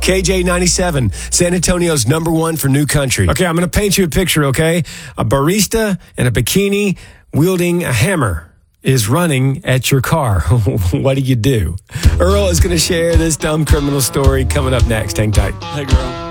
KJ97, San Antonio's #1 for new country. Okay, I'm going to paint you a picture, okay? A barista in a bikini wielding a hammer is running at your car. What do you do? Earl is going to share this dumb criminal story coming up next. Hang tight. Hey, girl.